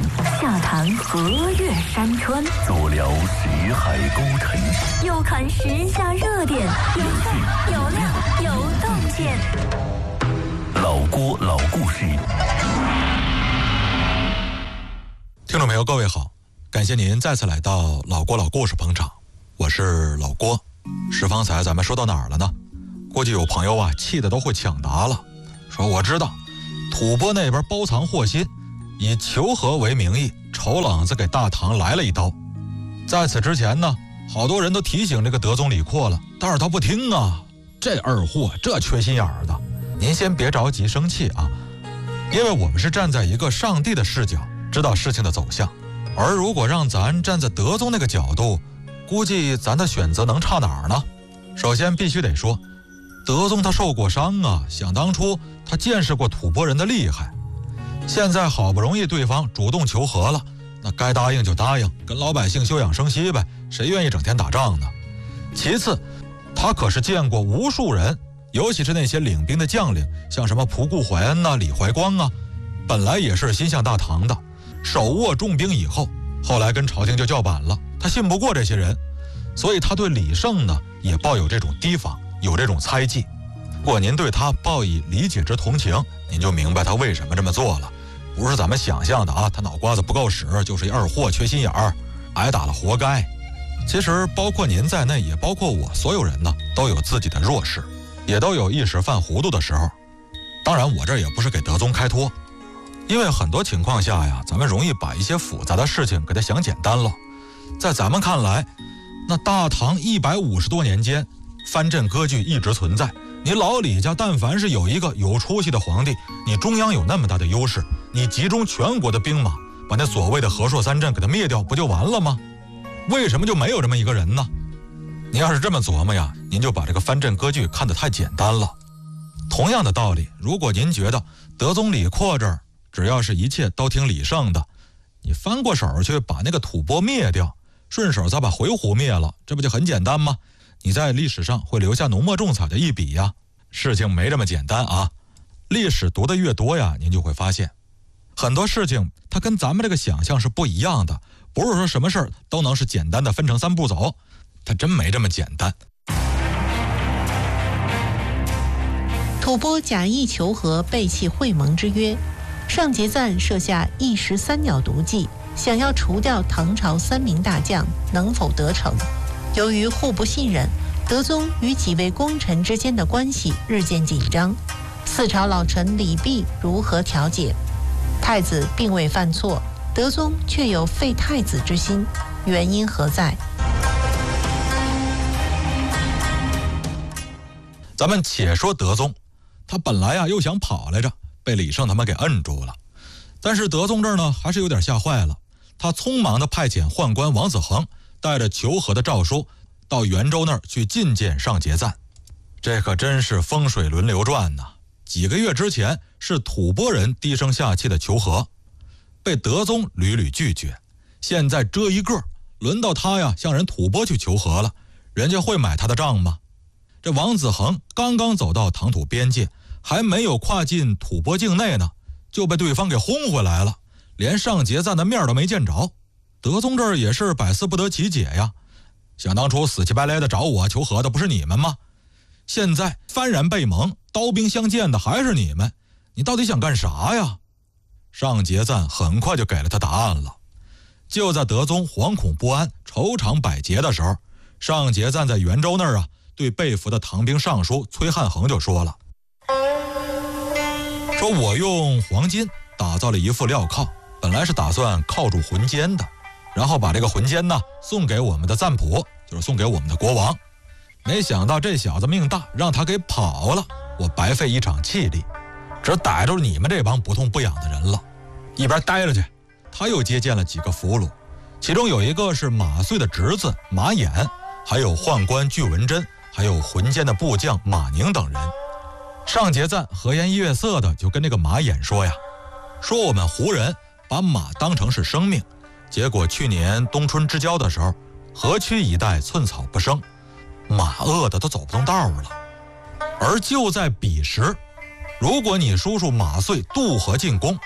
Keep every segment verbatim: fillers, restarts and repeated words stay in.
下谈河岳山川， 足聊西海孤城， 又看时下热点，有趣有料有洞见。 老郭老故事。 听众朋友各位好，感谢您再次来到老郭老故事捧场，我是老郭。是方才咱们说到哪儿了呢？估计有朋友啊气得都会抢答了，说我知道吐蕃那边包藏祸心，以求和为名义丑冷子给大唐来了一刀。在此之前呢，好多人都提醒这个德宗李阔了，但是他不听啊，这二货这缺心眼儿的。您先别着急生气啊，因为我们是站在一个上帝的视角知道事情的走向，而如果让咱站在德宗那个角度，估计咱的选择能差哪儿呢？首先必须得说，德宗他受过伤啊，想当初他见识过吐蕃人的厉害，现在好不容易对方主动求和了，那该答应就答应，跟老百姓休养生息呗，谁愿意整天打仗呢？其次，他可是见过无数人，尤其是那些领兵的将领，像什么仆固怀恩呐、李怀光啊，本来也是心向大唐的，手握重兵以后，后来跟朝廷就叫板了，他信不过这些人，所以他对李胜呢也抱有这种提防，有这种猜忌。如果您对他抱以理解之同情，您就明白他为什么这么做了，不是咱们想象的啊，他脑瓜子不够使，就是一二货缺心眼儿，挨打了活该。其实包括您在内，也包括我，所有人呢都有自己的弱势，也都有一时犯糊涂的时候。当然我这也不是给德宗开脱，因为很多情况下呀，咱们容易把一些复杂的事情给它想简单了。在咱们看来，那大唐一百五十多年间，藩镇割据一直存在，你老李家但凡是有一个有出息的皇帝，你中央有那么大的优势，你集中全国的兵马，把那所谓的和硕三镇给它灭掉，不就完了吗？为什么就没有这么一个人呢？你要是这么琢磨呀，您就把这个藩镇割据看得太简单了。同样的道理，如果您觉得德宗李阔这儿只要是一切都听李胜的，你翻过手去把那个吐蕃灭掉，顺手再把回鹘灭了，这不就很简单吗？你在历史上会留下浓墨重彩的一笔呀。事情没这么简单啊，历史读得越多呀，您就会发现很多事情它跟咱们这个想象是不一样的，不是说什么事儿都能是简单的分成三步走，它真没这么简单。 吐蕃假意求和，背弃会盟之约，上节赞设下一石三鸟毒计，想要除掉唐朝三名大将，能否得逞？由于互不信任，德宗与几位功臣之间的关系日渐紧张。四朝老臣李泌如何调解？太子并未犯错，德宗却有废太子之心，原因何在？ 咱们且说德宗，他本来啊又想跑来着，被李胜他们给摁住了。但是德宗这儿呢还是有点吓坏了，他匆忙的派遣宦官王子恒带着求和的诏书到元州那儿去觐见上节赞。这可真是风水轮流转呐！几个月之前是吐蕃人低声下气的求和，被德宗屡屡拒绝，现在这一个轮到他呀向人吐蕃去求和了，人家会买他的账吗？这王子恒刚刚走到唐吐边界，还没有跨进吐蕃境内呢，就被对方给轰回来了，连上节赞的面都没见着。德宗这儿也是百思不得其解呀，想当初死乞白赖的找我求和的不是你们吗？现在幡然被蒙，刀兵相见的还是你们，你到底想干啥呀？上节赞很快就给了他答案了。就在德宗惶恐不安、愁肠百结的时候，上节赞在元州那儿啊，对被俘的唐兵尚书崔汉衡就说了，说我用黄金打造了一副镣铐，本来是打算铐住浑奸的，然后把这个浑奸呢送给我们的赞普，就是送给我们的国王。没想到这小子命大，让他给跑了，我白费一场气力，只逮住你们这帮不痛不痒的人了。一边待着去，他又接见了几个俘虏，其中有一个是马遂的侄子马衍，还有宦官具文贞，还有浑奸的部将马宁等人。上节赞和颜悦色的就跟这个马衍说呀，说我们胡人把马当成是生命，结果去年冬春之交的时候，河曲一带寸草不生，马饿的都走不动道了。而就在彼时，如果你叔叔马遂渡河进宫，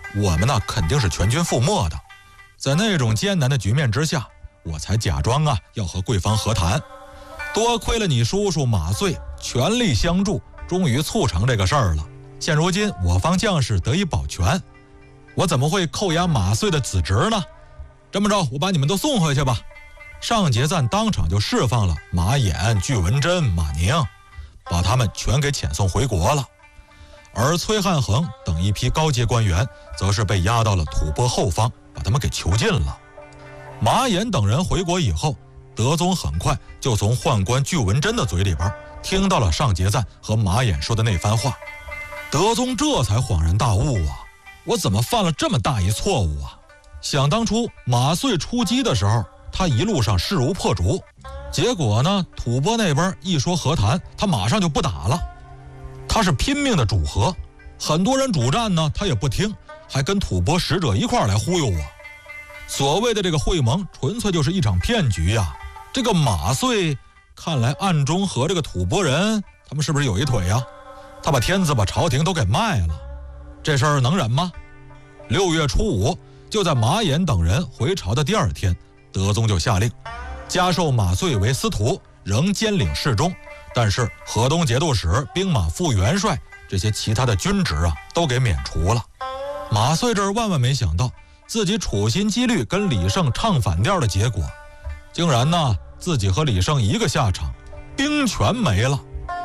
我们呢肯定是全军覆没的。在那种艰难的局面之下，我才假装啊要和贵方和谈。多亏了你叔叔马遂全力相助，终于促成这个事儿了。现如今我方将士得以保全，我怎么会扣押马遂的子侄呢？这么着，我把你们都送回去吧。上节赞当场就释放了马衍、巨文贞、马宁，把他们全给遣送回国了。而崔汉衡等一批高阶官员则是被押到了吐蕃后方，把他们给囚禁了。马衍等人回国以后，德宗很快就从宦官巨文贞的嘴里边听到了上节赞和马衍说的那番话。德宗这才恍然大悟啊，我怎么犯了这么大一错误啊？想当初马遂出击的时候，他一路上势如破竹，结果呢，吐蕃那边一说和谈，他马上就不打了。他是拼命的主和，很多人主战呢，他也不听，还跟吐蕃使者一块来忽悠我。所谓的这个会盟，纯粹就是一场骗局呀！这个马遂看来暗中和这个吐蕃人，他们是不是有一腿呀？他把天子把朝廷都给卖了，这事儿能忍吗？六月初五，就在马衍等人回朝的第二天，德宗就下令加授马遂为司徒，仍兼领侍中，但是河东节度使、兵马副元帅这些其他的军职啊，都给免除了。马遂这儿万万没想到，自己处心积虑跟李胜唱反调的结果，竟然呢自己和李胜一个下场，兵权没了。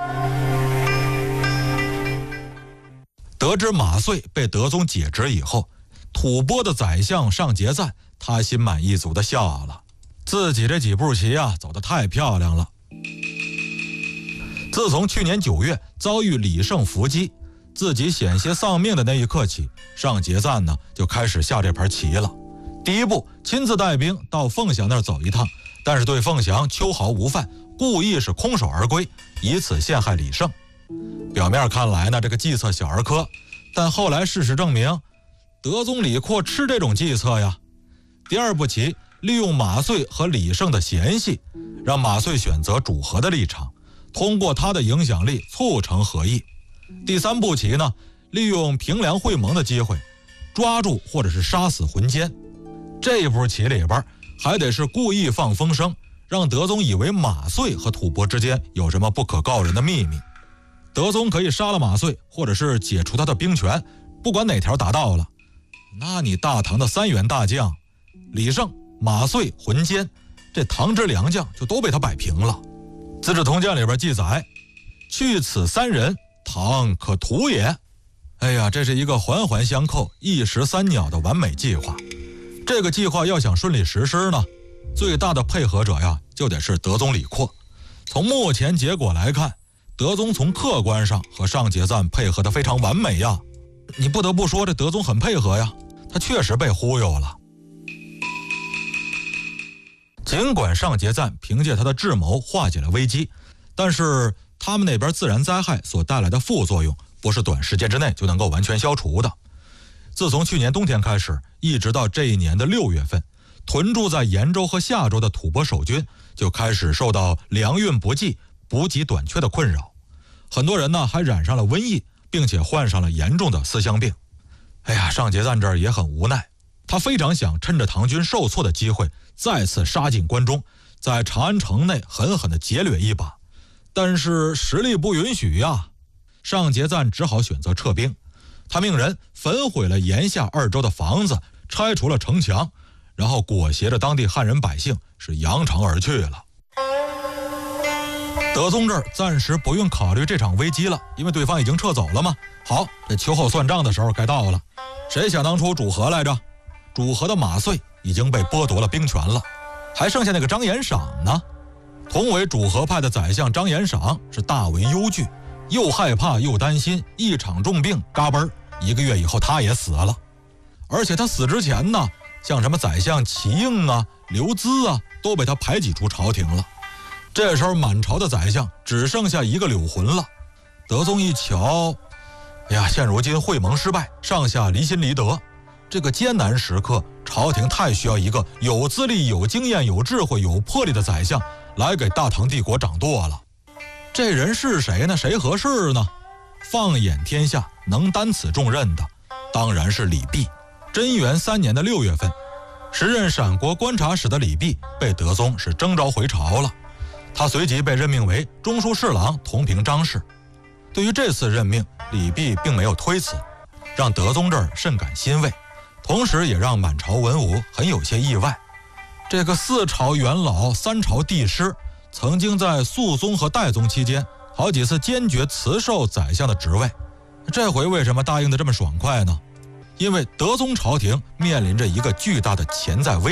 得知马遂被德宗解职以后，吐蕃的宰相上节赞他心满意足地笑了，自己这几步棋啊走得太漂亮了。自从去年九月遭遇李胜伏击，自己险些丧命的那一刻起，上节赞呢就开始下这盘棋了。第一步，亲自带兵到凤翔那儿走一趟，但是对凤翔秋毫无犯，故意是空手而归，以此陷害李胜。表面看来呢，这个计策小儿科，但后来事实证明，德宗李阔吃这种计策呀。第二步棋，利用马遂和李胜的嫌隙，让马遂选择主和的立场，通过他的影响力促成和议。第三步棋呢，利用平凉会盟的机会，抓住或者是杀死浑奸。这一步棋里边还得是故意放风声，让德宗以为马遂和吐蕃之间有什么不可告人的秘密。德宗可以杀了马遂，或者是解除他的兵权，不管哪条达到了，那你大唐的三员大将李胜、马遂、浑奸，这唐之良将就都被他摆平了。资治通鉴里边记载，去此三人，唐可图也。哎呀，这是一个环环相扣、一石三鸟的完美计划。这个计划要想顺利实施呢，最大的配合者呀，就得是德宗李阔。从目前结果来看，德宗从客观上和上节赞配合得非常完美呀。你不得不说，这德宗很配合呀，他确实被忽悠了。尽管上节赞凭借他的智谋化解了危机，但是他们那边自然灾害所带来的副作用，不是短时间之内就能够完全消除的。自从去年冬天开始，一直到这一年的六月份，屯驻在延州和夏州的吐蕃守军就开始受到粮运不济、补给短缺的困扰，很多人呢还染上了瘟疫，并且患上了严重的思乡病。哎呀，上节赞这儿也很无奈，他非常想趁着唐军受挫的机会，再次杀进关中，在长安城内狠狠地劫掠一把，但是实力不允许呀。上节赞只好选择撤兵，他命人焚毁了延夏二州的房子，拆除了城墙，然后裹挟着当地汉人百姓是扬长而去了。德宗这儿暂时不用考虑这场危机了，因为对方已经撤走了嘛。好，这秋后算账的时候该到了。谁想当初主和来着？主和的马遂已经被剥夺了兵权了，还剩下那个张延赏呢。同为主和派的宰相张延赏是大为忧惧，又害怕又担心，一场重病嘎嘣儿，一个月以后他也死了。而且他死之前呢，像什么宰相齐应啊、刘咨啊，都被他排挤出朝廷了。这时候满朝的宰相只剩下一个柳浑了。德宗一瞧，哎呀，现如今会盟失败，上下离心离德，这个艰难时刻，朝廷太需要一个有资历、有经验、有智慧、有魄力的宰相来给大唐帝国掌舵了。这人是谁呢？谁合适呢？放眼天下，能担此重任的当然是李泌。 贞元三年的六月份，时任陕国观察使的李泌被德宗是征召回朝了，他随即被任命为中书侍郎同平章事。对于这次任命，李泌并没有推辞，让德宗这儿甚感欣慰，同时也让满朝文武很有些意外。这个四朝元老、三朝帝师，曾经在肃宗和代宗期间好几次坚决辞授宰相的职位，这回为什么答应得这么爽快呢？因为德宗朝廷面临着一个巨大的潜在危